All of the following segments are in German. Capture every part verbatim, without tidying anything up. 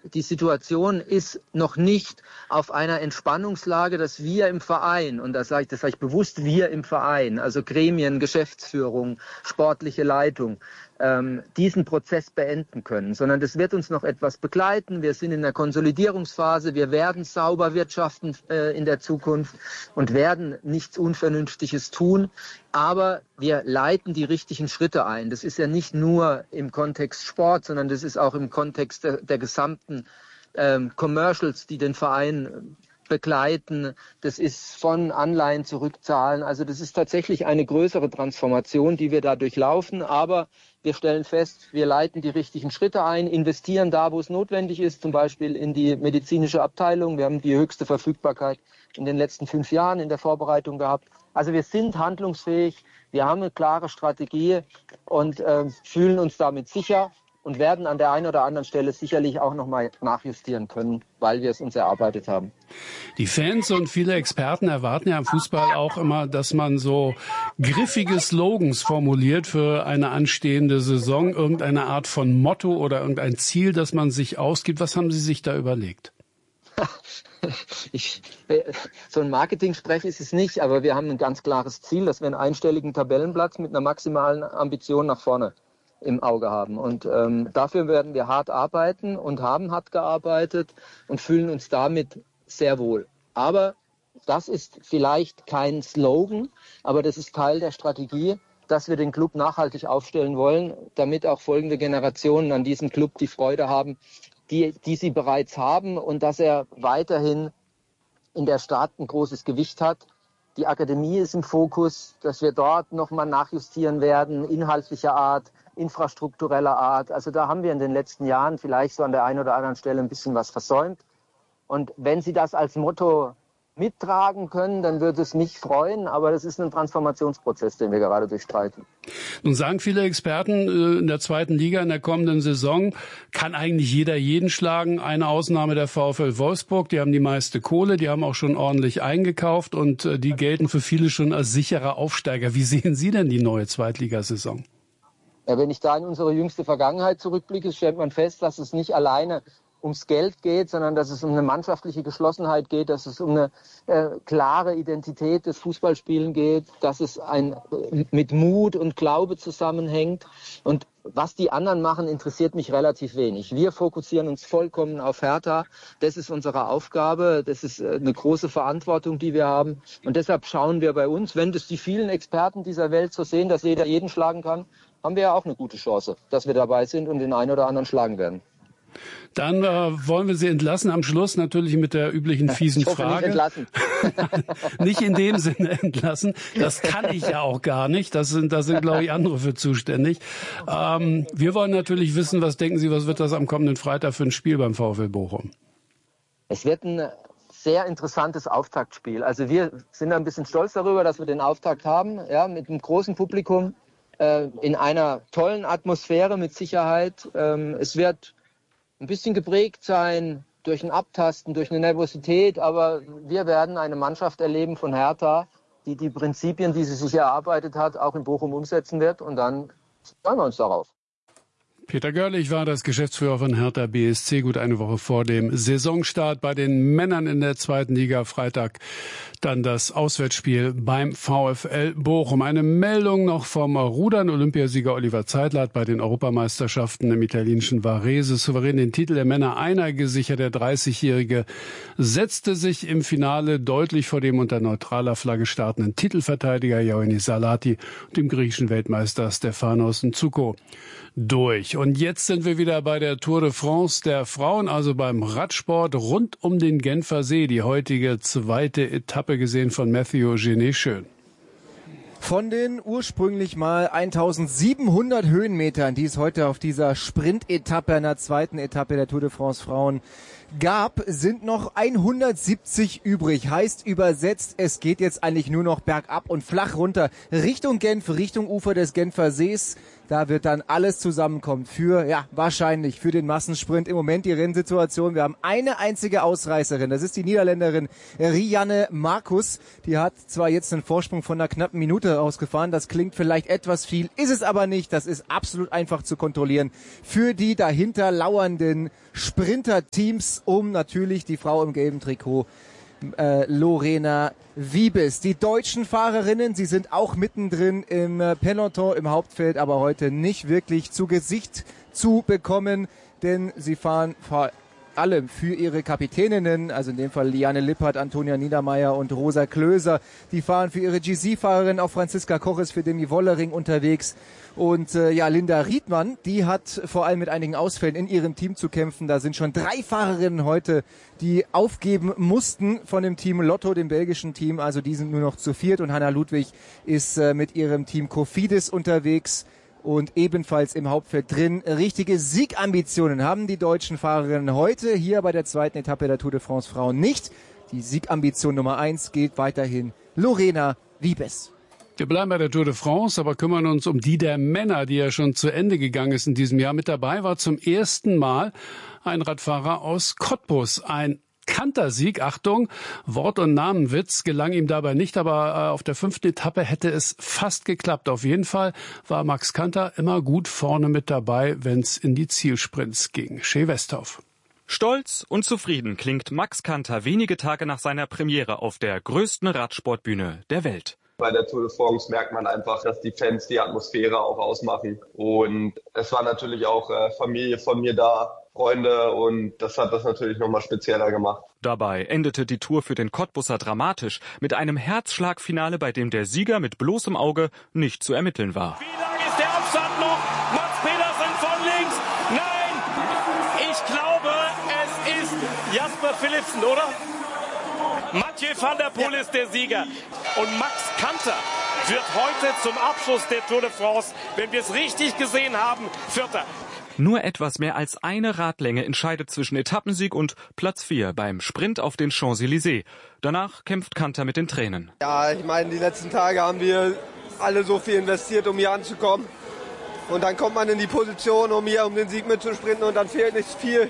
die Situation ist noch nicht auf einer Entspannungslage, dass wir im Verein, und das sage ich, das sage ich bewusst, wir im Verein, also Gremien, Geschäftsführung, sportliche Leitung, ähm, diesen Prozess beenden können, sondern das wird uns noch etwas begleiten. Wir sind in der Konsolidierungsphase, wir werden sauber wirtschaften äh, in der Zukunft und werden nichts Unvernünftiges tun, aber wir leiten die richtigen Schritte ein. Das ist ja nicht nur im Kontext Sport, sondern das ist auch im Kontext der, der gesamten ähm, Commercials, die den Verein begleiten. Das ist von Anleihen zurückzahlen. Also das ist tatsächlich eine größere Transformation, die wir da durchlaufen. Aber wir stellen fest, wir leiten die richtigen Schritte ein, investieren da, wo es notwendig ist, zum Beispiel in die medizinische Abteilung. Wir haben die höchste Verfügbarkeit in den letzten fünf Jahren in der Vorbereitung gehabt. Also wir sind handlungsfähig, wir haben eine klare Strategie und äh, fühlen uns damit sicher und werden an der einen oder anderen Stelle sicherlich auch nochmal nachjustieren können, weil wir es uns erarbeitet haben. Die Fans und viele Experten erwarten ja im Fußball auch immer, dass man so griffige Slogans formuliert für eine anstehende Saison, irgendeine Art von Motto oder irgendein Ziel, das man sich ausgibt. Was haben Sie sich da überlegt? Ich, so ein Marketing-Sprech ist es nicht, aber wir haben ein ganz klares Ziel, dass wir einen einstelligen Tabellenplatz mit einer maximalen Ambition nach vorne im Auge haben. Und ähm, dafür werden wir hart arbeiten und haben hart gearbeitet und fühlen uns damit sehr wohl. Aber das ist vielleicht kein Slogan, aber das ist Teil der Strategie, dass wir den Club nachhaltig aufstellen wollen, damit auch folgende Generationen an diesem Club die Freude haben, die, die sie bereits haben und dass er weiterhin in der Stadt ein großes Gewicht hat. Die Akademie ist im Fokus, dass wir dort nochmal nachjustieren werden, inhaltlicher Art, infrastruktureller Art. Also da haben wir in den letzten Jahren vielleicht so an der einen oder anderen Stelle ein bisschen was versäumt. Und wenn Sie das als Motto mittragen können, dann würde es mich freuen. Aber das ist ein Transformationsprozess, den wir gerade durchstreiten. Nun sagen viele Experten, in der zweiten Liga in der kommenden Saison kann eigentlich jeder jeden schlagen. Eine Ausnahme der VfL Wolfsburg. Die haben die meiste Kohle, die haben auch schon ordentlich eingekauft und die gelten für viele schon als sicherer Aufsteiger. Wie sehen Sie denn die neue Zweitligasaison? Ja, wenn ich da in unsere jüngste Vergangenheit zurückblicke, stellt man fest, dass es nicht alleine ums Geld geht, sondern dass es um eine mannschaftliche Geschlossenheit geht, dass es um eine äh, klare Identität des Fußballspielen geht, dass es ein äh, mit Mut und Glaube zusammenhängt. Und was die anderen machen, interessiert mich relativ wenig. Wir fokussieren uns vollkommen auf Hertha. Das ist unsere Aufgabe. Das ist äh, eine große Verantwortung, die wir haben. Und deshalb schauen wir bei uns, wenn das die vielen Experten dieser Welt so sehen, dass jeder jeden schlagen kann, haben wir ja auch eine gute Chance, dass wir dabei sind und den einen oder anderen schlagen werden. Dann äh, wollen wir Sie entlassen. Am Schluss natürlich mit der üblichen fiesen ich hoffe, Frage. Nicht entlassen. Nicht in dem Sinne entlassen. Das kann ich ja auch gar nicht. Das sind, da sind, glaube ich, andere für zuständig. Ähm, wir wollen natürlich wissen, was denken Sie, was wird das am kommenden Freitag für ein Spiel beim VfL Bochum? Es wird ein sehr interessantes Auftaktspiel. Also wir sind ein bisschen stolz darüber, dass wir den Auftakt haben, ja, mit einem großen Publikum, äh, in einer tollen Atmosphäre mit Sicherheit. Ähm, es wird ein bisschen geprägt sein durch ein Abtasten, durch eine Nervosität, aber wir werden eine Mannschaft erleben von Hertha, die die Prinzipien, die sie sich erarbeitet hat, auch in Bochum umsetzen wird und dann freuen wir uns darauf. Peter Görlich war das Geschäftsführer von Hertha B S C, gut eine Woche vor dem Saisonstart bei den Männern in der zweiten Liga. Freitag dann das Auswärtsspiel beim VfL Bochum. Eine Meldung noch vom Rudern. Olympiasieger Oliver Zeitler hat bei den Europameisterschaften im italienischen Varese souverän den Titel der Männer Einer gesichert. Der dreißigjährige setzte sich im Finale deutlich vor dem unter neutraler Flagge startenden Titelverteidiger Ioannis Salati und dem griechischen Weltmeister Stefanos Ntsuko durch. Und jetzt sind wir wieder bei der Tour de France der Frauen, also beim Radsport rund um den Genfer See. Die heutige zweite Etappe gesehen von Mathieu Genet. Schön. Von den ursprünglich mal eintausendsiebenhundert Höhenmetern, die es heute auf dieser Sprintetappe, einer zweiten Etappe der Tour de France Frauen gab, sind noch hundertsiebzig übrig. Heißt übersetzt, es geht jetzt eigentlich nur noch bergab und flach runter Richtung Genf, Richtung Ufer des Genfer Sees. Da wird dann alles zusammenkommen für, ja, wahrscheinlich für den Massensprint. Im Moment die Rennsituation. Wir haben eine einzige Ausreißerin. Das ist die Niederländerin Rianne Marcus. Die hat zwar jetzt einen Vorsprung von einer knappen Minute rausgefahren. Das klingt vielleicht etwas viel, ist es aber nicht. Das ist absolut einfach zu kontrollieren für die dahinter lauernden Sprinterteams um natürlich die Frau im gelben Trikot. Äh, Lorena Wiebes. Die deutschen Fahrerinnen, sie sind auch mittendrin im äh, Peloton, im Hauptfeld, aber heute nicht wirklich zu Gesicht zu bekommen, denn sie fahren vor allem für ihre Kapitäninnen, also in dem Fall Liane Lippert, Antonia Niedermeyer und Rosa Klöser. Die fahren für ihre G C-Fahrerin, auch Franziska Koch ist für Demi Wollering unterwegs. Und äh, ja, Linda Riedmann, die hat vor allem mit einigen Ausfällen in ihrem Team zu kämpfen. Da sind schon drei Fahrerinnen heute, die aufgeben mussten von dem Team Lotto, dem belgischen Team. Also die sind nur noch zu viert und Hanna Ludwig ist äh, mit ihrem Team Cofidis unterwegs und ebenfalls im Hauptfeld drin. Richtige Siegambitionen haben die deutschen Fahrerinnen heute hier bei der zweiten Etappe der Tour de France Frauen nicht. Die Siegambition Nummer eins gilt weiterhin Lorena Wiebes. Wir bleiben bei der Tour de France, aber kümmern uns um die der Männer, die ja schon zu Ende gegangen ist in diesem Jahr. Mit dabei war zum ersten Mal ein Radfahrer aus Cottbus. Ein Kantersieg, Achtung, Wort- und Namenwitz gelang ihm dabei nicht, aber auf der fünften Etappe hätte es fast geklappt. Auf jeden Fall war Max Kanter immer gut vorne mit dabei, wenn es in die Zielsprints ging. Shea Westhoff. Stolz und zufrieden klingt Max Kanter wenige Tage nach seiner Premiere auf der größten Radsportbühne der Welt. Bei der Tour de France merkt man einfach, dass die Fans die Atmosphäre auch ausmachen. Und es war natürlich auch äh, Familie von mir da, Freunde, und das hat das natürlich nochmal spezieller gemacht. Dabei endete die Tour für den Cottbusser dramatisch mit einem Herzschlagfinale, bei dem der Sieger mit bloßem Auge nicht zu ermitteln war. Wie lang ist der Abstand noch? Mats Pedersen von links. Nein, ich glaube, es ist Jasper Philipsen, oder? Mathieu van der Poel ist der Sieger. Und Max Kanter wird heute zum Abschluss der Tour de France, wenn wir es richtig gesehen haben, Vierter. Nur etwas mehr als eine Radlänge entscheidet zwischen Etappensieg und Platz vier beim Sprint auf den Champs-Élysées. Danach kämpft Kanter mit den Tränen. Ja, ich meine, die letzten Tage haben wir alle so viel investiert, um hier anzukommen. Und dann kommt man in die Position, um hier um den Sieg mitzusprinten, und dann fehlt nicht viel.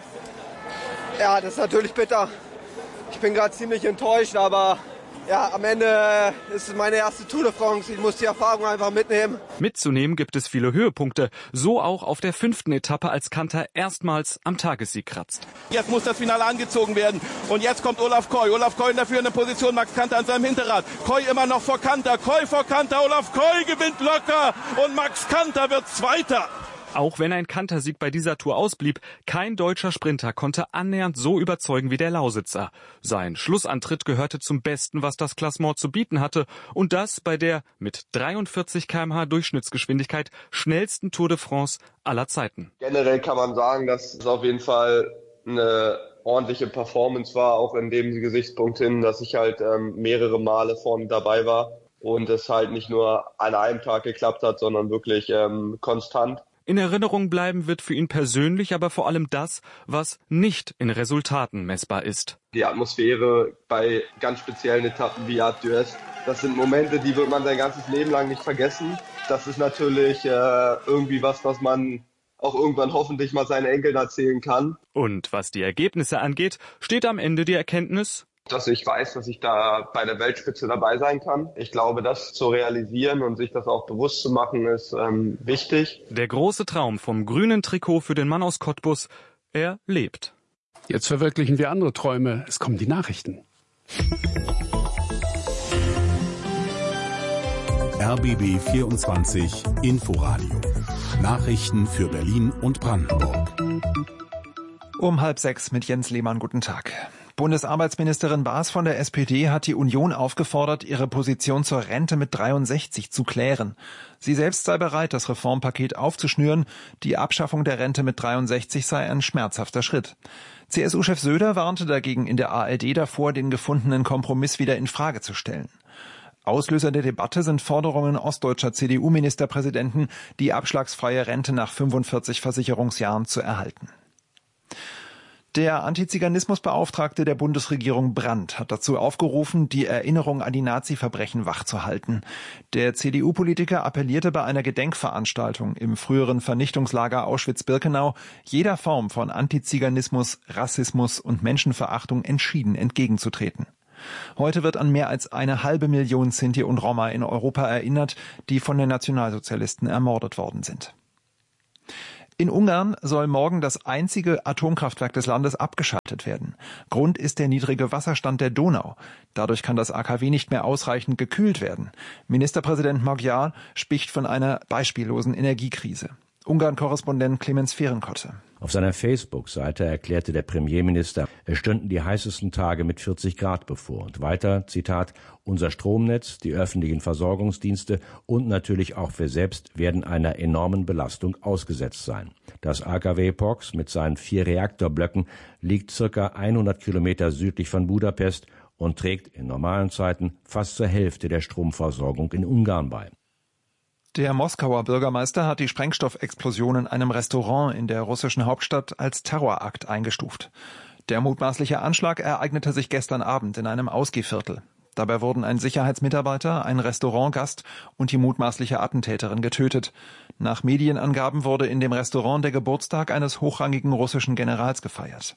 Ja, das ist natürlich bitter. Ich bin gerade ziemlich enttäuscht, aber ja, am Ende ist es meine erste Tour de France. Ich muss die Erfahrung einfach mitnehmen. Mitzunehmen gibt es viele Höhepunkte. So auch auf der fünften Etappe, als Kanter erstmals am Tagessieg kratzt. Jetzt muss das Finale angezogen werden. Und jetzt kommt Olaf Koy. Olaf Koy in der führenden Position, Max Kanter an seinem Hinterrad. Koy immer noch vor Kanter. Koy vor Kanter. Olaf Koy gewinnt locker. Und Max Kanter wird Zweiter. Auch wenn ein Kantersieg bei dieser Tour ausblieb, kein deutscher Sprinter konnte annähernd so überzeugen wie der Lausitzer. Sein Schlussantritt gehörte zum Besten, was das Klassement zu bieten hatte, und das bei der mit dreiundvierzig Kilometer pro Stunde Durchschnittsgeschwindigkeit schnellsten Tour de France aller Zeiten. Generell kann man sagen, dass es auf jeden Fall eine ordentliche Performance war, auch in dem Gesichtspunkt hin, dass ich halt ähm, mehrere Male vorne dabei war und es halt nicht nur an einem Tag geklappt hat, sondern wirklich ähm, konstant. In Erinnerung bleiben wird für ihn persönlich aber vor allem das, was nicht in Resultaten messbar ist. Die Atmosphäre bei ganz speziellen Etappen wie Alpe d'Huez, das sind Momente, die wird man sein ganzes Leben lang nicht vergessen. Das ist natürlich äh, irgendwie was, was man auch irgendwann hoffentlich mal seinen Enkeln erzählen kann. Und was die Ergebnisse angeht, steht am Ende die Erkenntnis, dass ich weiß, dass ich da bei der Weltspitze dabei sein kann. Ich glaube, das zu realisieren und sich das auch bewusst zu machen, ist ähm, wichtig. Der große Traum vom grünen Trikot für den Mann aus Cottbus, er lebt. Jetzt verwirklichen wir andere Träume. Es kommen die Nachrichten. R B B vierundzwanzig Inforadio. Nachrichten für Berlin und Brandenburg. Um halb sechs mit Jens Lehmann. Guten Tag. Bundesarbeitsministerin Baas von der S P D hat die Union aufgefordert, ihre Position zur Rente mit dreiundsechzig zu klären. Sie selbst sei bereit, das Reformpaket aufzuschnüren. Die Abschaffung der Rente mit dreiundsechzig sei ein schmerzhafter Schritt. C S U-Chef Söder warnte dagegen in der A R D davor, den gefundenen Kompromiss wieder in Frage zu stellen. Auslöser der Debatte sind Forderungen ostdeutscher C D U-Ministerpräsidenten, die abschlagsfreie Rente nach fünfundvierzig Versicherungsjahren zu erhalten. Der Antiziganismusbeauftragte der Bundesregierung Brandt hat dazu aufgerufen, die Erinnerung an die Nazi-Verbrechen wachzuhalten. Der C D U-Politiker appellierte bei einer Gedenkveranstaltung im früheren Vernichtungslager Auschwitz-Birkenau, jeder Form von Antiziganismus, Rassismus und Menschenverachtung entschieden entgegenzutreten. Heute wird an mehr als eine halbe Million Sinti und Roma in Europa erinnert, die von den Nationalsozialisten ermordet worden sind. In Ungarn soll morgen das einzige Atomkraftwerk des Landes abgeschaltet werden. Grund ist der niedrige Wasserstand der Donau. Dadurch kann das A K W nicht mehr ausreichend gekühlt werden. Ministerpräsident Magyar spricht von einer beispiellosen Energiekrise. Ungarn-Korrespondent Clemens Fehrenkotte. Auf seiner Facebook-Seite erklärte der Premierminister, es stünden die heißesten Tage mit vierzig Grad bevor. Und weiter, Zitat, unser Stromnetz, die öffentlichen Versorgungsdienste und natürlich auch wir selbst werden einer enormen Belastung ausgesetzt sein. Das A K W Pox mit seinen vier Reaktorblöcken liegt circa hundert Kilometer südlich von Budapest und trägt in normalen Zeiten fast zur Hälfte der Stromversorgung in Ungarn bei. Der Moskauer Bürgermeister hat die Sprengstoffexplosion in einem Restaurant in der russischen Hauptstadt als Terrorakt eingestuft. Der mutmaßliche Anschlag ereignete sich gestern Abend in einem Ausgehviertel. Dabei wurden ein Sicherheitsmitarbeiter, ein Restaurantgast und die mutmaßliche Attentäterin getötet. Nach Medienangaben wurde in dem Restaurant der Geburtstag eines hochrangigen russischen Generals gefeiert.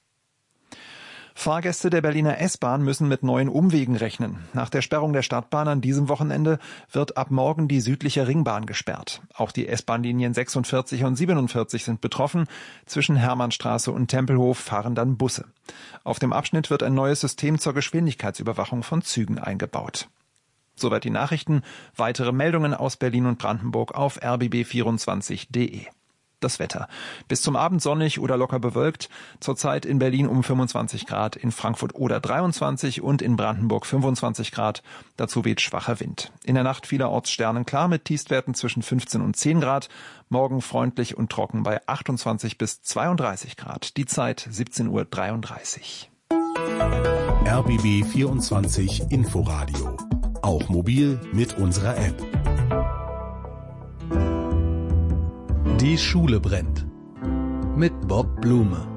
Fahrgäste der Berliner S-Bahn müssen mit neuen Umwegen rechnen. Nach der Sperrung der Stadtbahn an diesem Wochenende wird ab morgen die südliche Ringbahn gesperrt. Auch die S-Bahn-Linien sechsundvierzig und siebenundvierzig sind betroffen. Zwischen Hermannstraße und Tempelhof fahren dann Busse. Auf dem Abschnitt wird ein neues System zur Geschwindigkeitsüberwachung von Zügen eingebaut. Soweit die Nachrichten. Weitere Meldungen aus Berlin und Brandenburg auf r b b vierundzwanzig punkt d e. Das Wetter. Bis zum Abend sonnig oder locker bewölkt. Zurzeit in Berlin um fünfundzwanzig Grad, in Frankfurt oder dreiundzwanzig und in Brandenburg fünfundzwanzig Grad. Dazu weht schwacher Wind. In der Nacht vielerorts sternenklar mit Tiefstwerten zwischen fünfzehn und zehn Grad. Morgen freundlich und trocken bei achtundzwanzig bis zweiunddreißig Grad. Die Zeit siebzehn Uhr dreiunddreißig. R B B vierundzwanzig Inforadio. Auch mobil mit unserer App. Die Schule brennt. Mit Bob Blume.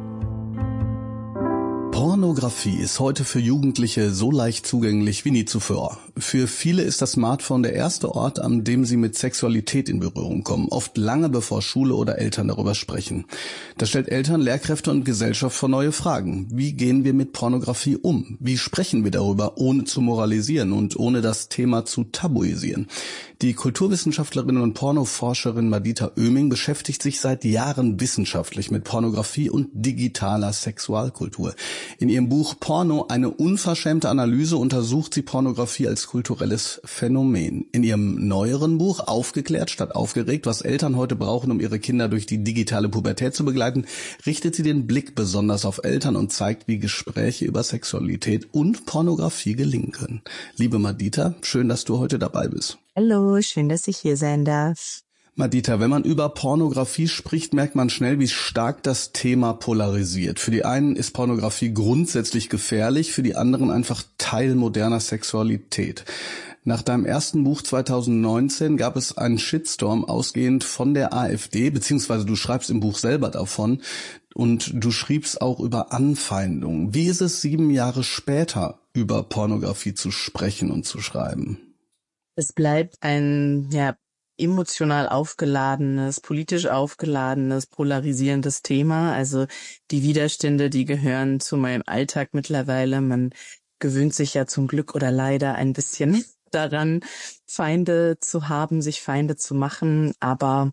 Pornografie ist heute für Jugendliche so leicht zugänglich wie nie zuvor. Für viele ist das Smartphone der erste Ort, an dem sie mit Sexualität in Berührung kommen, oft lange bevor Schule oder Eltern darüber sprechen. Das stellt Eltern, Lehrkräfte und Gesellschaft vor neue Fragen. Wie gehen wir mit Pornografie um? Wie sprechen wir darüber, ohne zu moralisieren und ohne das Thema zu tabuisieren? Die Kulturwissenschaftlerin und Pornoforscherin Madita Oeming beschäftigt sich seit Jahren wissenschaftlich mit Pornografie und digitaler Sexualkultur. In ihrem Buch Porno, eine unverschämte Analyse, untersucht sie Pornografie als kulturelles Phänomen. In ihrem neueren Buch Aufgeklärt statt aufgeregt, was Eltern heute brauchen, um ihre Kinder durch die digitale Pubertät zu begleiten, richtet sie den Blick besonders auf Eltern und zeigt, wie Gespräche über Sexualität und Pornografie gelingen können. Liebe Madita, schön, dass du heute dabei bist. Hallo, schön, dass ich hier sein darf. Madita, wenn man über Pornografie spricht, merkt man schnell, wie stark das Thema polarisiert. Für die einen ist Pornografie grundsätzlich gefährlich, für die anderen einfach Teil moderner Sexualität. Nach deinem ersten Buch zweitausendneunzehn gab es einen Shitstorm ausgehend von der AfD, beziehungsweise du schreibst im Buch selber davon und du schriebst auch über Anfeindungen. Wie ist es sieben Jahre später, über Pornografie zu sprechen und zu schreiben? Es bleibt ein, ja, emotional aufgeladenes, politisch aufgeladenes, polarisierendes Thema. Also die Widerstände, die gehören zu meinem Alltag mittlerweile. Man gewöhnt sich ja zum Glück oder leider ein bisschen daran, Feinde zu haben, sich Feinde zu machen. Aber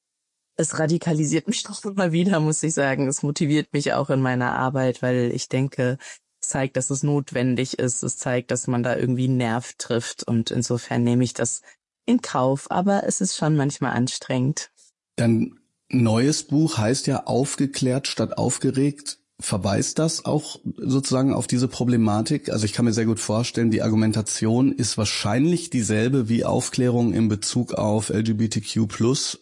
es radikalisiert mich doch immer wieder, muss ich sagen. Es motiviert mich auch in meiner Arbeit, weil ich denke, es zeigt, dass es notwendig ist. Es zeigt, dass man da irgendwie einen Nerv trifft. Und insofern nehme ich das in Kauf, aber es ist schon manchmal anstrengend. Dein neues Buch heißt ja Aufgeklärt statt aufgeregt. Verweist das auch sozusagen auf diese Problematik? Also ich kann mir sehr gut vorstellen, die Argumentation ist wahrscheinlich dieselbe wie Aufklärung in Bezug auf L G B T Q plus.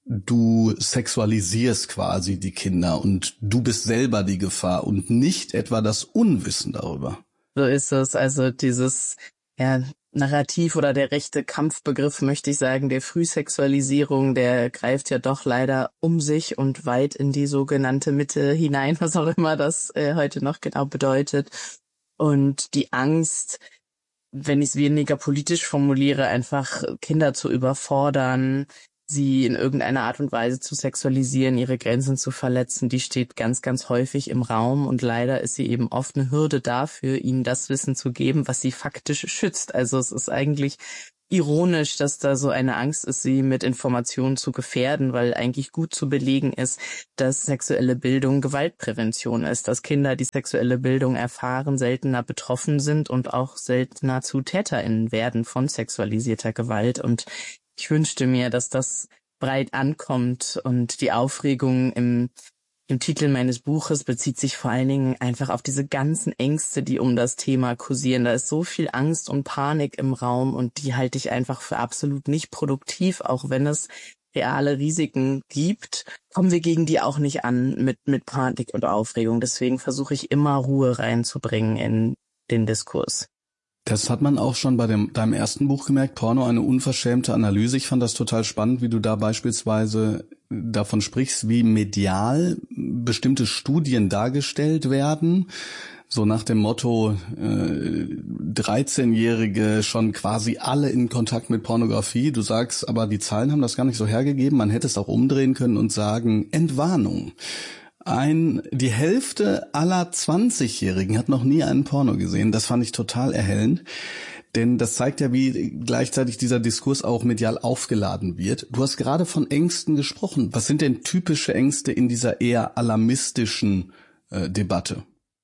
Du sexualisierst quasi die Kinder und du bist selber die Gefahr und nicht etwa das Unwissen darüber. So ist es. Also dieses ja, Narrativ oder der rechte Kampfbegriff, möchte ich sagen, der Frühsexualisierung, der greift ja doch leider um sich und weit in die sogenannte Mitte hinein, was auch immer das äh, heute noch genau bedeutet. Und die Angst, wenn ich es weniger politisch formuliere, einfach Kinder zu überfordern, sie in irgendeiner Art und Weise zu sexualisieren, ihre Grenzen zu verletzen, die steht ganz, ganz häufig im Raum und leider ist sie eben oft eine Hürde dafür, ihnen das Wissen zu geben, was sie faktisch schützt. Also es ist eigentlich ironisch, dass da so eine Angst ist, sie mit Informationen zu gefährden, weil eigentlich gut zu belegen ist, dass sexuelle Bildung Gewaltprävention ist, dass Kinder, die sexuelle Bildung erfahren, seltener betroffen sind und auch seltener zu TäterInnen werden von sexualisierter Gewalt. Und ich wünschte mir, dass das breit ankommt und die Aufregung im, im Titel meines Buches bezieht sich vor allen Dingen einfach auf diese ganzen Ängste, die um das Thema kursieren. Da ist so viel Angst und Panik im Raum und die halte ich einfach für absolut nicht produktiv, auch wenn es reale Risiken gibt, kommen wir gegen die auch nicht an mit, mit Panik und Aufregung. Deswegen versuche ich immer Ruhe reinzubringen in den Diskurs. Das hat man auch schon bei dem, deinem ersten Buch gemerkt, Porno, eine unverschämte Analyse. Ich fand das total spannend, wie du da beispielsweise davon sprichst, wie medial bestimmte Studien dargestellt werden. So nach dem Motto, äh, dreizehnjährige schon quasi alle in Kontakt mit Pornografie. Du sagst, aber die Zahlen haben das gar nicht so hergegeben. Man hätte es auch umdrehen können und sagen, Entwarnung. Ein, die Hälfte aller zwanzigjährigen hat noch nie einen Porno gesehen. Das fand ich total erhellend. Denn das zeigt ja, wie gleichzeitig dieser Diskurs auch medial aufgeladen wird. Du hast gerade von Ängsten gesprochen. Was sind denn typische Ängste in dieser eher alarmistischen äh, Debatte?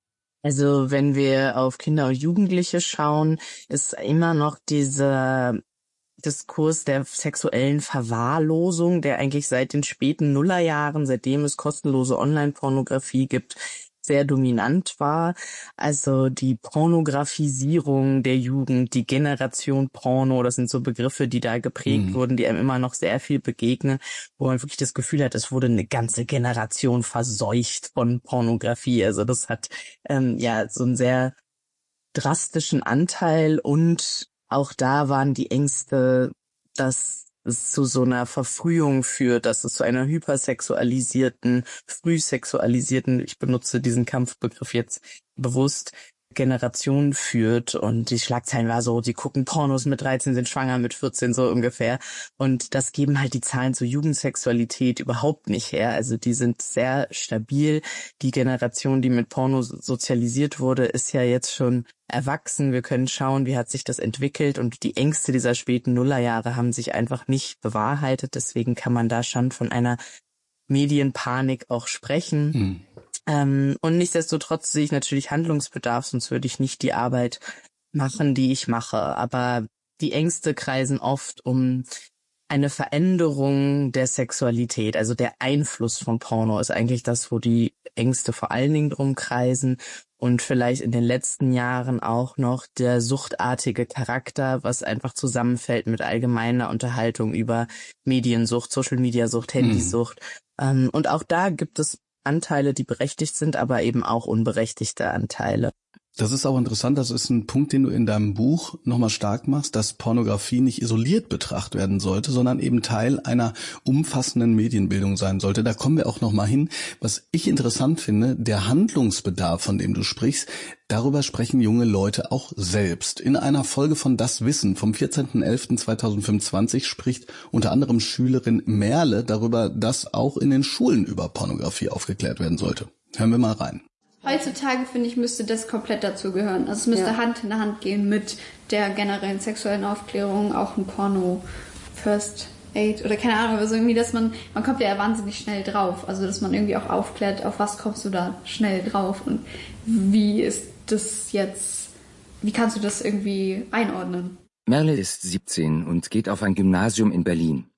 Also wenn wir auf Kinder und Jugendliche schauen, ist immer noch dieser Diskurs der sexuellen Verwahrlosung, der eigentlich seit den späten Nullerjahren, seitdem es kostenlose Online-Pornografie gibt, sehr dominant war. Also die Pornografisierung der Jugend, die Generation Porno, das sind so Begriffe, die da geprägt mhm. wurden, die einem immer noch sehr viel begegnen, wo man wirklich das Gefühl hat, es wurde eine ganze Generation verseucht von Pornografie. Also das hat ähm, ja so einen sehr drastischen Anteil und auch da waren die Ängste, dass es zu so einer Verfrühung führt, dass es zu einer hypersexualisierten, frühsexualisierten, ich benutze diesen Kampfbegriff jetzt bewusst, Generation führt. Und die Schlagzeilen war so, die gucken Pornos mit dreizehn, sind schwanger mit vierzehn, so ungefähr. Und das geben halt die Zahlen zur Jugendsexualität überhaupt nicht her. Also die sind sehr stabil. Die Generation, die mit Porno sozialisiert wurde, ist ja jetzt schon erwachsen. Wir können schauen, wie hat sich das entwickelt. Und die Ängste dieser späten Nullerjahre haben sich einfach nicht bewahrheitet. Deswegen kann man da schon von einer Medienpanik auch sprechen. Mhm. Ähm, und nichtsdestotrotz sehe ich natürlich Handlungsbedarf, sonst würde ich nicht die Arbeit machen, die ich mache. Aber die Ängste kreisen oft um eine Veränderung der Sexualität. Also der Einfluss von Porno ist eigentlich das, wo die Ängste vor allen Dingen drum kreisen. Und vielleicht in den letzten Jahren auch noch der suchtartige Charakter, was einfach zusammenfällt mit allgemeiner Unterhaltung über Mediensucht, Social-Media-Sucht, Handysucht. Mhm. Ähm, und auch da gibt es Anteile, die berechtigt sind, aber eben auch unberechtigte Anteile. Das ist auch interessant, das ist ein Punkt, den du in deinem Buch nochmal stark machst, dass Pornografie nicht isoliert betrachtet werden sollte, sondern eben Teil einer umfassenden Medienbildung sein sollte. Da kommen wir auch nochmal hin. Was ich interessant finde, der Handlungsbedarf, von dem du sprichst, darüber sprechen junge Leute auch selbst. In einer Folge von Das Wissen vom vierzehnten elften zweitausendfünfundzwanzig spricht unter anderem Schülerin Merle darüber, dass auch in den Schulen über Pornografie aufgeklärt werden sollte. Hören wir mal rein. Heutzutage, finde ich, müsste das komplett dazugehören. Also es müsste ja. Hand in Hand gehen mit der generellen sexuellen Aufklärung, auch ein Porno, First Aid oder keine Ahnung, also irgendwie, dass man, man kommt ja wahnsinnig schnell drauf. Also dass man irgendwie auch aufklärt, auf was kommst du da schnell drauf und wie ist das jetzt, wie kannst du das irgendwie einordnen? Merle ist siebzehn und geht auf ein Gymnasium in Berlin.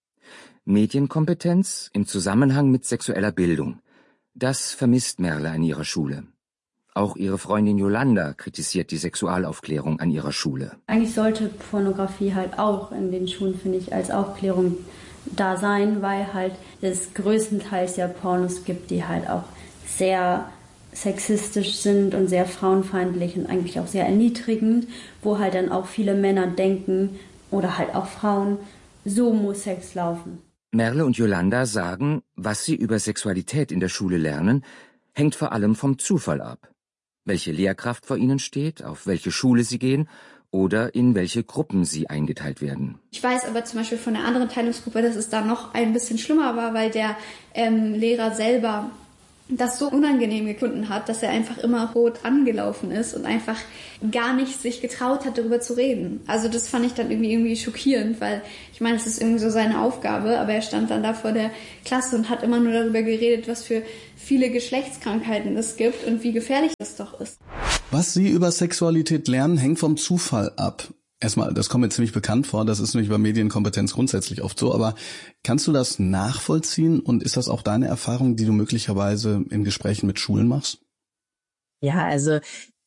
Medienkompetenz im Zusammenhang mit sexueller Bildung. Das vermisst Merle an ihrer Schule. Auch ihre Freundin Yolanda kritisiert die Sexualaufklärung an ihrer Schule. Eigentlich sollte Pornografie halt auch in den Schulen, finde ich, als Aufklärung da sein, weil halt es größtenteils ja Pornos gibt, die halt auch sehr sexistisch sind und sehr frauenfeindlich und eigentlich auch sehr erniedrigend, wo halt dann auch viele Männer denken oder halt auch Frauen, so muss Sex laufen. Merle und Yolanda sagen, was sie über Sexualität in der Schule lernen, hängt vor allem vom Zufall ab. Welche Lehrkraft vor ihnen steht, auf welche Schule sie gehen oder in welche Gruppen sie eingeteilt werden. Ich weiß aber zum Beispiel von einer anderen Teilungsgruppe, dass es da noch ein bisschen schlimmer war, weil der ähm, Lehrer selber das so unangenehm gefunden hat, dass er einfach immer rot angelaufen ist und einfach gar nicht sich getraut hat, darüber zu reden. Also das fand ich dann irgendwie irgendwie schockierend, weil ich meine, es ist irgendwie so seine Aufgabe, aber er stand dann da vor der Klasse und hat immer nur darüber geredet, was für viele Geschlechtskrankheiten es gibt und wie gefährlich das doch ist. Was Sie über Sexualität lernen, hängt vom Zufall ab. Erstmal, das kommt mir ziemlich bekannt vor, das ist nämlich bei Medienkompetenz grundsätzlich oft so, aber kannst du das nachvollziehen und ist das auch deine Erfahrung, die du möglicherweise in Gesprächen mit Schulen machst? Ja, also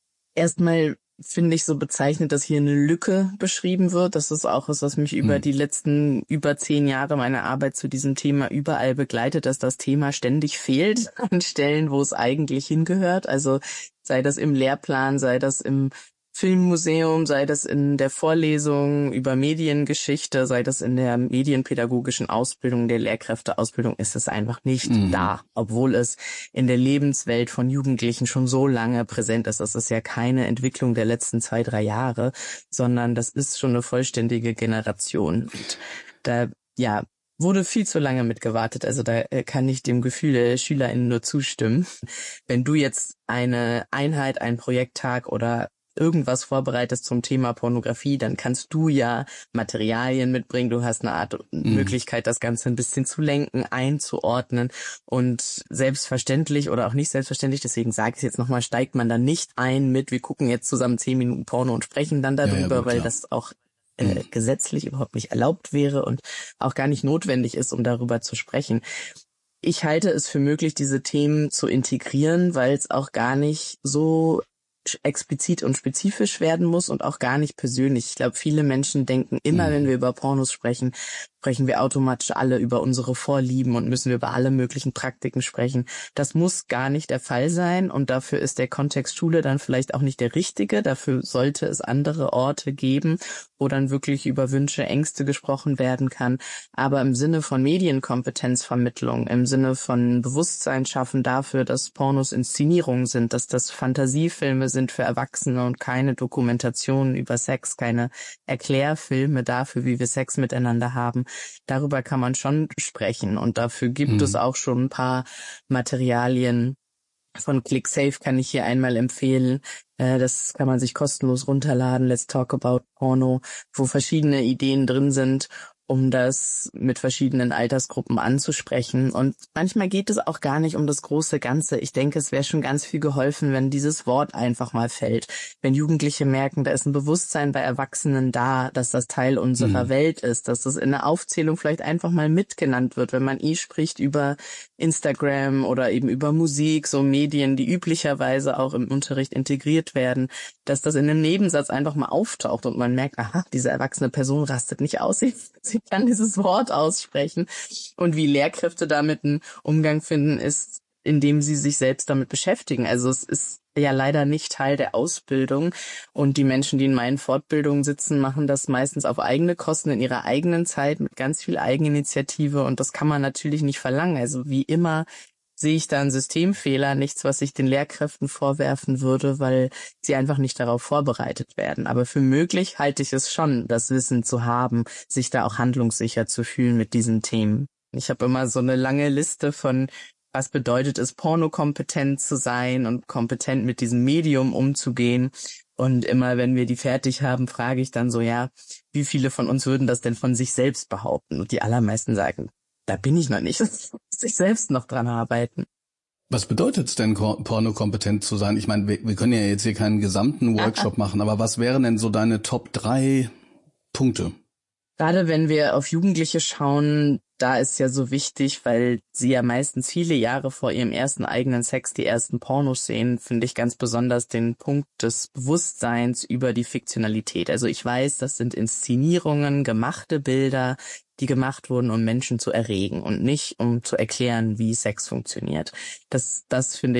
erstmal finde ich so bezeichnet, dass hier eine Lücke beschrieben wird. Das ist auch was, was mich über hm. die letzten über zehn Jahre meiner Arbeit zu diesem Thema überall begleitet, dass das Thema ständig fehlt an Stellen, wo es eigentlich hingehört. Also sei das im Lehrplan, sei das im Filmmuseum, sei das in der Vorlesung über Mediengeschichte, sei das in der medienpädagogischen Ausbildung, der Lehrkräfteausbildung, ist es einfach nicht mhm. da, obwohl es in der Lebenswelt von Jugendlichen schon so lange präsent ist. Das ist ja keine Entwicklung der letzten zwei, drei Jahre, sondern das ist schon eine vollständige Generation. Und da, ja, wurde viel zu lange mitgewartet. Also da kann ich dem Gefühl der SchülerInnen nur zustimmen. Wenn du jetzt eine Einheit, einen Projekttag oder irgendwas vorbereitest zum Thema Pornografie, dann kannst du ja Materialien mitbringen. Du hast eine Art mhm. Möglichkeit, das Ganze ein bisschen zu lenken, einzuordnen und selbstverständlich oder auch nicht selbstverständlich, deswegen sage ich es jetzt nochmal, steigt man dann nicht ein mit, wir gucken jetzt zusammen zehn Minuten Porno und sprechen dann darüber, ja, ja, gut, weil das auch äh, mhm. gesetzlich überhaupt nicht erlaubt wäre und auch gar nicht notwendig ist, um darüber zu sprechen. Ich halte es für möglich, diese Themen zu integrieren, weil es auch gar nicht so explizit und spezifisch werden muss und auch gar nicht persönlich. Ich glaube, viele Menschen denken immer, mhm. wenn wir über Pornos sprechen, sprechen wir automatisch alle über unsere Vorlieben und müssen wir über alle möglichen Praktiken sprechen. Das muss gar nicht der Fall sein und dafür ist der Kontext Schule dann vielleicht auch nicht der richtige. Dafür sollte es andere Orte geben, wo dann wirklich über Wünsche, Ängste gesprochen werden kann. Aber im Sinne von Medienkompetenzvermittlung, im Sinne von Bewusstsein schaffen dafür, dass Pornos Inszenierungen sind, dass das Fantasiefilme sind für Erwachsene und keine Dokumentationen über Sex, keine Erklärfilme dafür, wie wir Sex miteinander haben. Darüber kann man schon sprechen und dafür gibt mhm. es auch schon ein paar Materialien. Von ClickSafe kann ich hier einmal empfehlen. Das kann man sich kostenlos runterladen. Let's Talk About Porno, wo verschiedene Ideen drin sind, um das mit verschiedenen Altersgruppen anzusprechen. Und manchmal geht es auch gar nicht um das große Ganze. Ich denke, es wäre schon ganz viel geholfen, wenn dieses Wort einfach mal fällt. Wenn Jugendliche merken, da ist ein Bewusstsein bei Erwachsenen da, dass das Teil unserer mhm. Welt ist, dass das in der Aufzählung vielleicht einfach mal mitgenannt wird, wenn man eh spricht über Instagram oder eben über Musik, so Medien, die üblicherweise auch im Unterricht integriert werden, dass das in einem Nebensatz einfach mal auftaucht und man merkt, aha, diese erwachsene Person rastet nicht aus, sie, sie kann dieses Wort aussprechen. Und wie Lehrkräfte damit einen Umgang finden, ist, indem sie sich selbst damit beschäftigen. Also es ist ja leider nicht Teil der Ausbildung und die Menschen, die in meinen Fortbildungen sitzen, machen das meistens auf eigene Kosten in ihrer eigenen Zeit mit ganz viel Eigeninitiative und das kann man natürlich nicht verlangen. Also wie immer sehe ich da einen Systemfehler, nichts, was ich den Lehrkräften vorwerfen würde, weil sie einfach nicht darauf vorbereitet werden. Aber für möglich halte ich es schon, das Wissen zu haben, sich da auch handlungssicher zu fühlen mit diesen Themen. Ich habe immer so eine lange Liste von, was bedeutet es, pornokompetent zu sein und kompetent mit diesem Medium umzugehen. Und immer, wenn wir die fertig haben, frage ich dann so, ja, wie viele von uns würden das denn von sich selbst behaupten? Und die allermeisten sagen, da bin ich noch nicht, muss ich selbst noch dran arbeiten. Was bedeutet es denn, pornokompetent zu sein? Ich meine, wir, wir können ja jetzt hier keinen gesamten Workshop machen, aber was wären denn so deine Top drei Punkte? Gerade wenn wir auf Jugendliche schauen, da ist ja so wichtig, weil sie ja meistens viele Jahre vor ihrem ersten eigenen Sex die ersten Pornos sehen, finde ich ganz besonders den Punkt des Bewusstseins über die Fiktionalität. Also ich weiß, das sind Inszenierungen, gemachte Bilder, die gemacht wurden, um Menschen zu erregen und nicht um zu erklären, wie Sex funktioniert. Das, das finde ich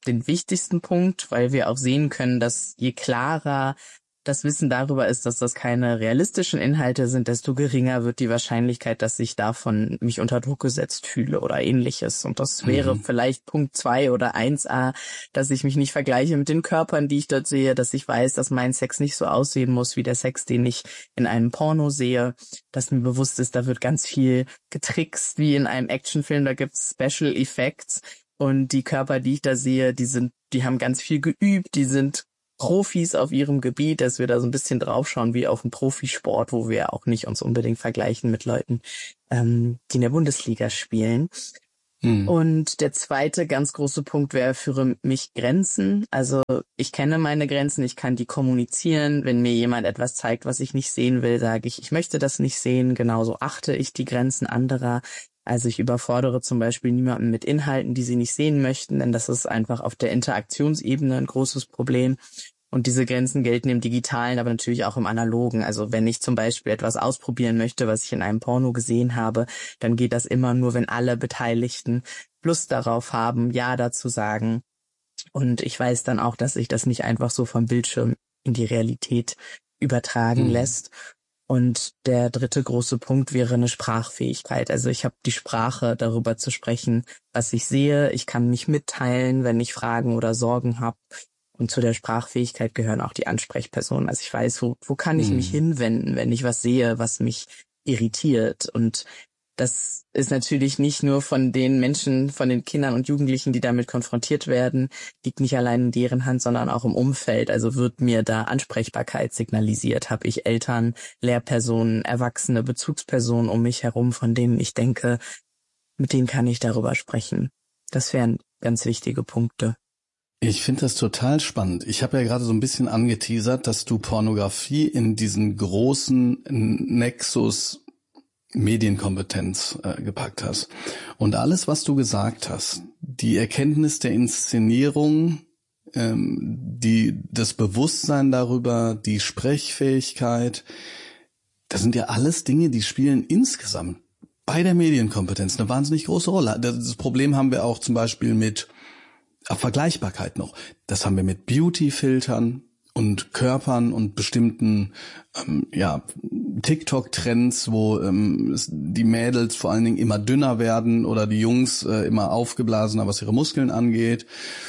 den wichtigsten Punkt, weil wir auch sehen können, dass je klarer das Wissen darüber ist, dass das keine realistischen Inhalte sind, desto geringer wird die Wahrscheinlichkeit, dass ich davon mich unter Druck gesetzt fühle oder ähnliches. Und das wäre mhm. vielleicht Punkt zwei oder eins a, dass ich mich nicht vergleiche mit den Körpern, die ich dort sehe, dass ich weiß, dass mein Sex nicht so aussehen muss wie der Sex, den ich in einem Porno sehe, dass mir bewusst ist, da wird ganz viel getrickst wie in einem Actionfilm, da gibt's Special Effects und die Körper, die ich da sehe, die sind, die haben ganz viel geübt, die sind Profis auf ihrem Gebiet, dass wir da so ein bisschen draufschauen wie auf einen Profisport, wo wir auch nicht uns unbedingt vergleichen mit Leuten, ähm, die in der Bundesliga spielen. Mhm. Und der zweite ganz große Punkt wäre für mich Grenzen. Also ich kenne meine Grenzen, ich kann die kommunizieren. Wenn mir jemand etwas zeigt, was ich nicht sehen will, sage ich, ich möchte das nicht sehen. Genauso achte ich die Grenzen anderer. Also ich überfordere zum Beispiel niemanden mit Inhalten, die sie nicht sehen möchten, denn das ist einfach auf der Interaktionsebene ein großes Problem. Und diese Grenzen gelten im Digitalen, aber natürlich auch im Analogen. Also wenn ich zum Beispiel etwas ausprobieren möchte, was ich in einem Porno gesehen habe, dann geht das immer nur, wenn alle Beteiligten Lust darauf haben, Ja dazu sagen. Und ich weiß dann auch, dass sich das nicht einfach so vom Bildschirm in die Realität übertragen mhm. lässt. Und der dritte große Punkt wäre eine Sprachfähigkeit. Also ich habe die Sprache, darüber zu sprechen, was ich sehe. Ich kann mich mitteilen, wenn ich Fragen oder Sorgen habe. Und zu der Sprachfähigkeit gehören auch die Ansprechpersonen. Also ich weiß, wo, wo kann ich mhm. mich hinwenden, wenn ich was sehe, was mich irritiert. Und das ist natürlich nicht nur von den Menschen, von den Kindern und Jugendlichen, die damit konfrontiert werden, liegt nicht allein in deren Hand, sondern auch im Umfeld. Also wird mir da Ansprechbarkeit signalisiert? Habe ich Eltern, Lehrpersonen, erwachsene Bezugspersonen um mich herum, von denen ich denke, mit denen kann ich darüber sprechen? Das wären ganz wichtige Punkte. Ich finde das total spannend. Ich habe ja gerade so ein bisschen angeteasert, dass du Pornografie in diesen großen Nexus Medienkompetenz äh, gepackt hast. Und alles, was du gesagt hast, die Erkenntnis der Inszenierung, ähm, die das Bewusstsein darüber, die Sprechfähigkeit, das sind ja alles Dinge, die spielen insgesamt bei der Medienkompetenz eine wahnsinnig große Rolle. Das Problem haben wir auch zum Beispiel mit Vergleichbarkeit noch. Das haben wir mit Beauty-Filtern und Körpern und bestimmten ähm, ja TikTok-Trends, wo ähm, die Mädels vor allen Dingen immer dünner werden oder die Jungs äh, immer aufgeblasener, was ihre Muskeln angeht.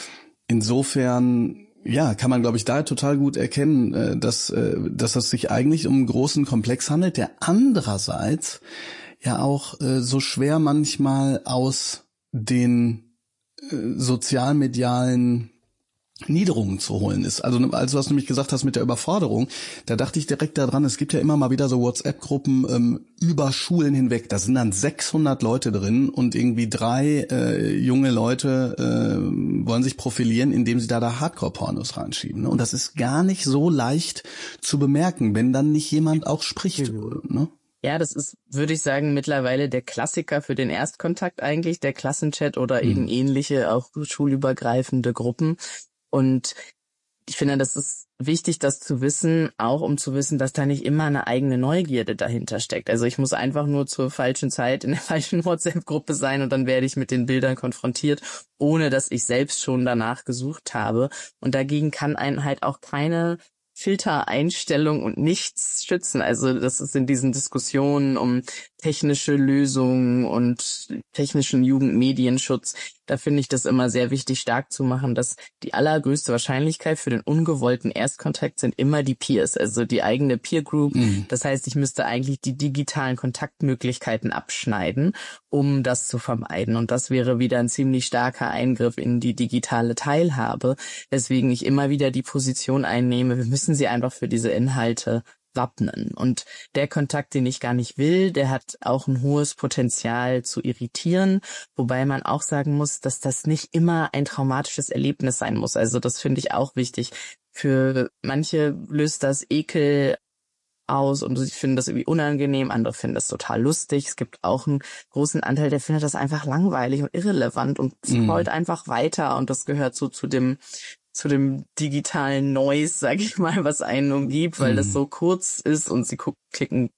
Insofern ja, kann man, glaube ich, da total gut erkennen, äh, dass äh, dass es sich eigentlich um einen großen Komplex handelt, der andererseits ja auch äh, so schwer manchmal aus den äh, sozialmedialen Niederungen zu holen ist. Also als du was nämlich gesagt hast mit der Überforderung, da dachte ich direkt daran, es gibt ja immer mal wieder so WhatsApp-Gruppen ähm, über Schulen hinweg. Da sind dann sechshundert Leute drin und irgendwie drei äh, junge Leute äh, wollen sich profilieren, indem sie da da Hardcore-Pornos reinschieben. Ne? Und das ist gar nicht so leicht zu bemerken, wenn dann nicht jemand auch spricht. Ne? Ja, das ist, würde ich sagen, mittlerweile der Klassiker für den Erstkontakt eigentlich, der Klassenchat oder mhm. eben ähnliche, auch schulübergreifende Gruppen. Und ich finde, das ist wichtig, das zu wissen, auch um zu wissen, dass da nicht immer eine eigene Neugierde dahinter steckt. Also ich muss einfach nur zur falschen Zeit in der falschen WhatsApp-Gruppe sein und dann werde ich mit den Bildern konfrontiert, ohne dass ich selbst schon danach gesucht habe. Und dagegen kann einen halt auch keine Filtereinstellung und nichts schützen. Also das ist in diesen Diskussionen um technische Lösungen und technischen Jugendmedienschutz, da finde ich das immer sehr wichtig, stark zu machen, dass die allergrößte Wahrscheinlichkeit für den ungewollten Erstkontakt sind immer die Peers, also die eigene Peer Group. Mhm. Das heißt, ich müsste eigentlich die digitalen Kontaktmöglichkeiten abschneiden, um das zu vermeiden. Und das wäre wieder ein ziemlich starker Eingriff in die digitale Teilhabe, weswegen ich immer wieder die Position einnehme, wir müssen sie einfach für diese Inhalte wappnen. Und der Kontakt, den ich gar nicht will, der hat auch ein hohes Potenzial zu irritieren, wobei man auch sagen muss, dass das nicht immer ein traumatisches Erlebnis sein muss. Also das finde ich auch wichtig. Für manche löst das Ekel aus und sie finden das irgendwie unangenehm, andere finden das total lustig. Es gibt auch einen großen Anteil, der findet das einfach langweilig und irrelevant und scrollt mm. einfach weiter und das gehört so zu dem zu dem digitalen Noise, sag ich mal, was einen umgibt, weil mm. das so kurz ist und sie klicken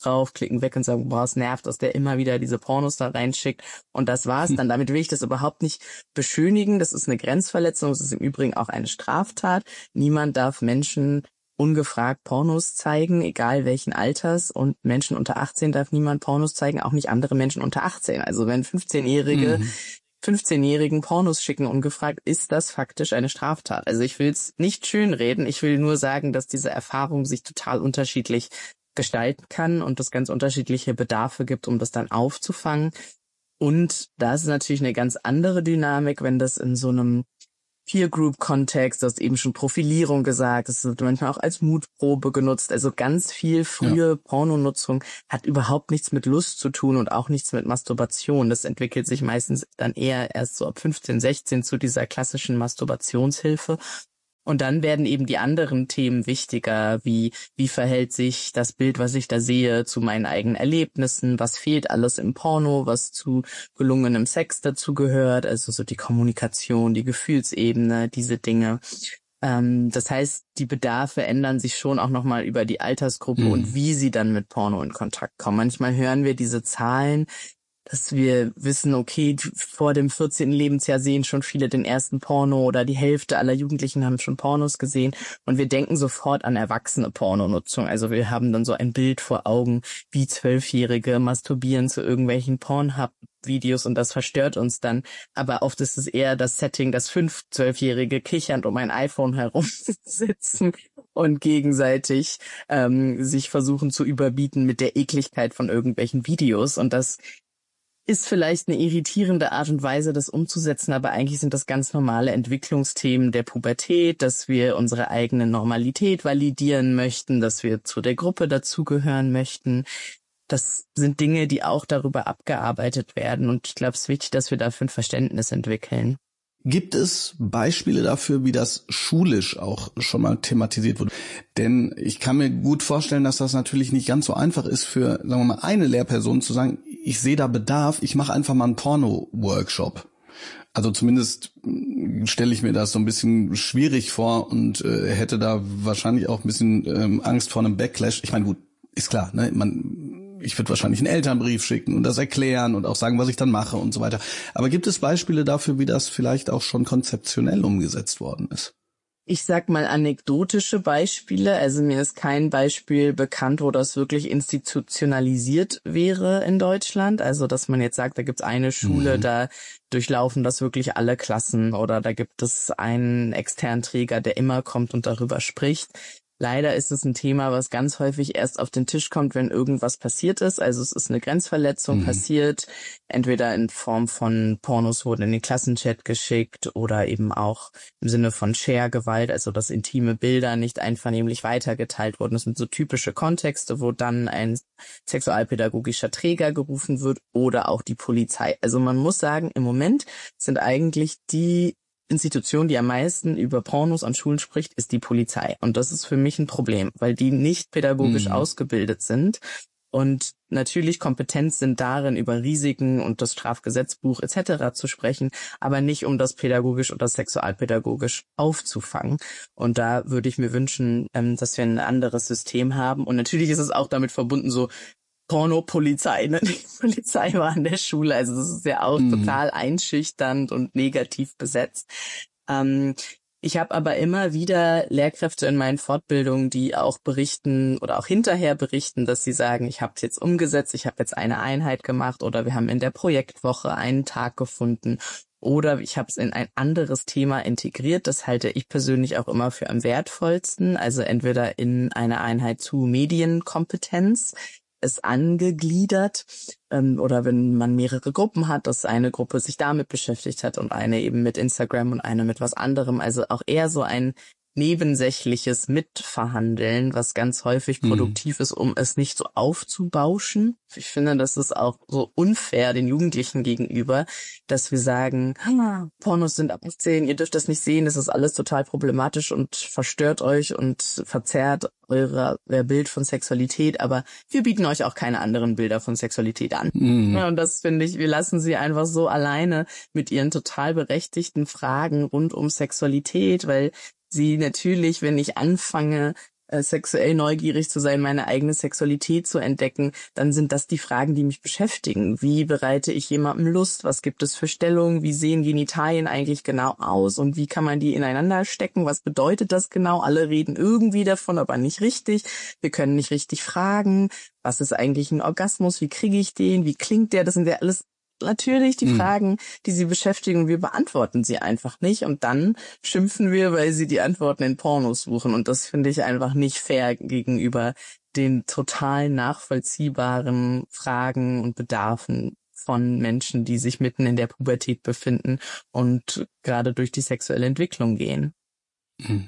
drauf, klicken weg und sagen, boah, es nervt, dass der immer wieder diese Pornos da reinschickt und das war's dann. Damit will ich das überhaupt nicht beschönigen. Das ist eine Grenzverletzung, das ist im Übrigen auch eine Straftat. Niemand darf Menschen ungefragt Pornos zeigen, egal welchen Alters, und Menschen unter achtzehn darf niemand Pornos zeigen, auch nicht andere Menschen unter achtzehn. Also wenn fünfzehnjährige mhm. fünfzehnjährigen Pornos schicken ungefragt, ist das faktisch eine Straftat. Also ich will es nicht schönreden, ich will nur sagen, dass diese Erfahrung sich total unterschiedlich gestalten kann und es ganz unterschiedliche Bedarfe gibt, um das dann aufzufangen. Und da ist natürlich eine ganz andere Dynamik, wenn das in so einem Peer-Group-Kontext, du hast eben schon Profilierung gesagt, das wird manchmal auch als Mutprobe genutzt. Also ganz viel frühe ja. Pornonutzung hat überhaupt nichts mit Lust zu tun und auch nichts mit Masturbation. Das entwickelt sich meistens dann eher erst so ab fünfzehn, sechzehn zu dieser klassischen Masturbationshilfe. Und dann werden eben die anderen Themen wichtiger, wie wie verhält sich das Bild, was ich da sehe, zu meinen eigenen Erlebnissen, was fehlt alles im Porno, was zu gelungenem Sex dazugehört, also so die Kommunikation, die Gefühlsebene, diese Dinge. Ähm, das heißt, die Bedarfe ändern sich schon auch nochmal über die Altersgruppe mhm. und wie sie dann mit Porno in Kontakt kommen. Manchmal hören wir diese Zahlen, dass wir wissen, okay, vor dem vierzehnten Lebensjahr sehen schon viele den ersten Porno oder die Hälfte aller Jugendlichen haben schon Pornos gesehen und wir denken sofort an erwachsene Pornonutzung. Also wir haben dann so ein Bild vor Augen, wie Zwölfjährige masturbieren zu irgendwelchen Pornhub-Videos und das verstört uns dann. Aber oft ist es eher das Setting, dass fünf Zwölfjährige kichernd um ein iPhone herumsitzen und gegenseitig ähm, sich versuchen zu überbieten mit der Ekligkeit von irgendwelchen Videos und das ist vielleicht eine irritierende Art und Weise, das umzusetzen, aber eigentlich sind das ganz normale Entwicklungsthemen der Pubertät, dass wir unsere eigene Normalität validieren möchten, dass wir zu der Gruppe dazugehören möchten. Das sind Dinge, die auch darüber abgearbeitet werden und ich glaube, es ist wichtig, dass wir dafür ein Verständnis entwickeln. Gibt es Beispiele dafür, wie das schulisch auch schon mal thematisiert wurde? Denn ich kann mir gut vorstellen, dass das natürlich nicht ganz so einfach ist für, sagen wir mal, eine Lehrperson zu sagen, ich sehe da Bedarf, ich mache einfach mal einen Porno-Workshop. Also zumindest stelle ich mir das so ein bisschen schwierig vor und äh, hätte da wahrscheinlich auch ein bisschen ähm, Angst vor einem Backlash. Ich meine, gut, ist klar, ne? Man Ich würde wahrscheinlich einen Elternbrief schicken und das erklären und auch sagen, was ich dann mache und so weiter. Aber gibt es Beispiele dafür, wie das vielleicht auch schon konzeptionell umgesetzt worden ist? Ich sag mal anekdotische Beispiele. Also mir ist kein Beispiel bekannt, wo das wirklich institutionalisiert wäre in Deutschland. Also dass man jetzt sagt, da gibt's eine Schule, mhm. da durchlaufen das wirklich alle Klassen oder da gibt es einen externen Träger, der immer kommt und darüber spricht. Leider ist es ein Thema, was ganz häufig erst auf den Tisch kommt, wenn irgendwas passiert ist. Also es ist eine Grenzverletzung mhm. passiert, entweder in Form von Pornos wurden in den Klassenchat geschickt oder eben auch im Sinne von Share-Gewalt, also dass intime Bilder nicht einvernehmlich weitergeteilt wurden. Das sind so typische Kontexte, wo dann ein sexualpädagogischer Träger gerufen wird oder auch die Polizei. Also man muss sagen, im Moment sind eigentlich die Institution, die am meisten über Pornos an Schulen spricht, ist die Polizei. Und das ist für mich ein Problem, weil die nicht pädagogisch mhm. ausgebildet sind und natürlich kompetent sind darin, über Risiken und das Strafgesetzbuch et cetera zu sprechen, aber nicht, um das pädagogisch oder sexualpädagogisch aufzufangen. Und da würde ich mir wünschen, dass wir ein anderes System haben. Und natürlich ist es auch damit verbunden, so Porno-Polizei, ne? Die Polizei war an der Schule, also das ist ja auch mhm. total einschüchternd und negativ besetzt. Ähm, ich habe aber immer wieder Lehrkräfte in meinen Fortbildungen, die auch berichten oder auch hinterher berichten, dass sie sagen, ich habe es jetzt umgesetzt, ich habe jetzt eine Einheit gemacht oder wir haben in der Projektwoche einen Tag gefunden oder ich habe es in ein anderes Thema integriert. Das halte ich persönlich auch immer für am wertvollsten, also entweder in eine Einheit zu Medienkompetenz, ist angegliedert ähm, oder wenn man mehrere Gruppen hat, dass eine Gruppe sich damit beschäftigt hat und eine eben mit Instagram und eine mit was anderem. Also auch eher so ein nebensächliches Mitverhandeln, was ganz häufig produktiv mhm. ist, um es nicht so aufzubauschen. Ich finde, das ist auch so unfair den Jugendlichen gegenüber, dass wir sagen, ah, Pornos sind ab achtzehn, ihr dürft das nicht sehen, das ist alles total problematisch und verstört euch und verzerrt eure, euer Bild von Sexualität, aber wir bieten euch auch keine anderen Bilder von Sexualität an. Mhm. Ja, und das finde ich, wir lassen sie einfach so alleine mit ihren total berechtigten Fragen rund um Sexualität, weil sie natürlich, wenn ich anfange, äh, sexuell neugierig zu sein, meine eigene Sexualität zu entdecken, dann sind das die Fragen, die mich beschäftigen. Wie bereite ich jemandem Lust? Was gibt es für Stellungen? Wie sehen Genitalien eigentlich genau aus? Und wie kann man die ineinander stecken? Was bedeutet das genau? Alle reden irgendwie davon, aber nicht richtig. Wir können nicht richtig fragen. Was ist eigentlich ein Orgasmus? Wie kriege ich den? Wie klingt der? Das sind ja alles natürlich die mhm. Fragen, die sie beschäftigen, und wir beantworten sie einfach nicht, und dann schimpfen wir, weil sie die Antworten in Pornos suchen, und das finde ich einfach nicht fair gegenüber den total nachvollziehbaren Fragen und Bedarfen von Menschen, die sich mitten in der Pubertät befinden und gerade durch die sexuelle Entwicklung gehen. Mhm.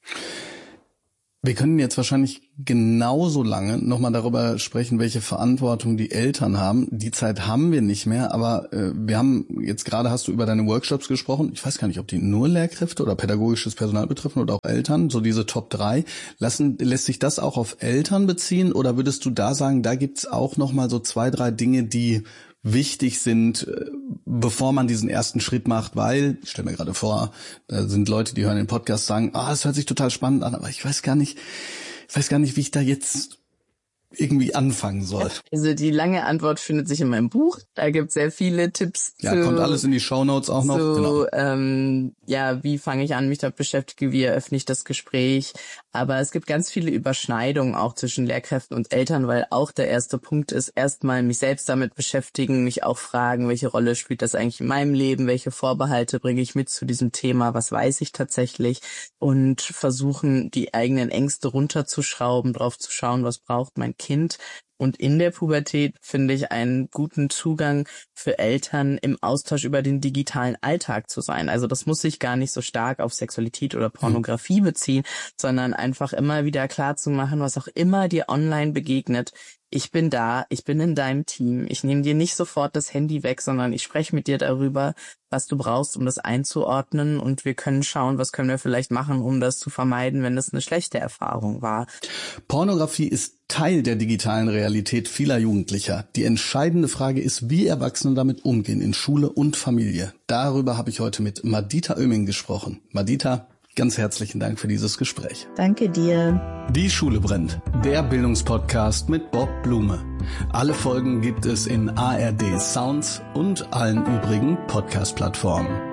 Wir können jetzt wahrscheinlich genauso lange nochmal darüber sprechen, welche Verantwortung die Eltern haben. Die Zeit haben wir nicht mehr, aber äh, wir haben jetzt gerade, hast du über deine Workshops gesprochen. Ich weiß gar nicht, ob die nur Lehrkräfte oder pädagogisches Personal betreffen oder auch Eltern, so diese Top drei. Lassen, lässt sich das auch auf Eltern beziehen, oder würdest du da sagen, da gibt's auch nochmal so zwei, drei Dinge, die wichtig sind, bevor man diesen ersten Schritt macht, weil, ich stelle mir gerade vor, da sind Leute, die hören den Podcast, sagen, ah, es hört sich total spannend an, aber ich weiß gar nicht, ich weiß gar nicht, wie ich da jetzt irgendwie anfangen soll. Also die lange Antwort findet sich in meinem Buch. Da gibt es sehr viele Tipps. Ja, zu, kommt alles in die Shownotes auch noch. So, genau. ähm, ja, wie fange ich an, mich damit beschäftige, wie eröffne ich das Gespräch. Aber es gibt ganz viele Überschneidungen auch zwischen Lehrkräften und Eltern, weil auch der erste Punkt ist, erstmal mich selbst damit beschäftigen, mich auch fragen, welche Rolle spielt das eigentlich in meinem Leben, welche Vorbehalte bringe ich mit zu diesem Thema, was weiß ich tatsächlich, und versuchen, die eigenen Ängste runterzuschrauben, drauf zu schauen, was braucht mein Kind. Und in der Pubertät finde ich einen guten Zugang für Eltern, im Austausch über den digitalen Alltag zu sein. Also das muss sich gar nicht so stark auf Sexualität oder Pornografie beziehen, sondern einfach immer wieder klar zu machen, was auch immer dir online begegnet. Ich bin da, ich bin in deinem Team. Ich nehme dir nicht sofort das Handy weg, sondern ich spreche mit dir darüber, was du brauchst, um das einzuordnen. Und wir können schauen, was können wir vielleicht machen, um das zu vermeiden, wenn es eine schlechte Erfahrung war. Pornografie ist Teil der digitalen Realität vieler Jugendlicher. Die entscheidende Frage ist, wie Erwachsene damit umgehen in Schule und Familie. Darüber habe ich heute mit Madita Oeming gesprochen. Madita, ganz herzlichen Dank für dieses Gespräch. Danke dir. Die Schule brennt, der Bildungspodcast mit Bob Blume. Alle Folgen gibt es in A R D Sounds und allen übrigen Podcast-Plattformen.